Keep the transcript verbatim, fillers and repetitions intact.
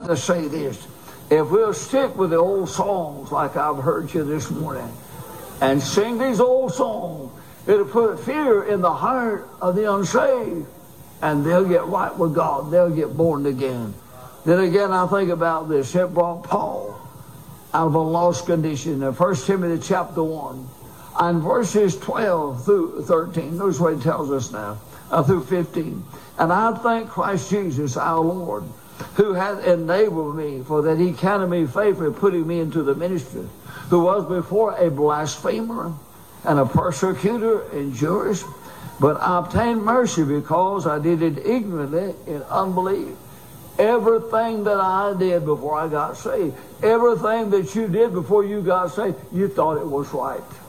to say this. If we'll stick with the old songs like I've heard you this morning and sing these old songs, it'll put fear in the heart of the unsaved, and they'll get right with God. They'll get born again. Then again, I think about this. It brought Paul out of a lost condition in First Timothy chapter one. And verses twelve through thirteen, notice what it tells us now, uh, through fifteen. And I thank Christ Jesus our Lord, who hath enabled me, for that he counted me faithful, putting me into the ministry, who was before a blasphemer and a persecutor, injurious, but I obtained mercy because I did it ignorantly in unbelief. Everything that I did before I got saved, everything that you did before you got saved, you thought it was right.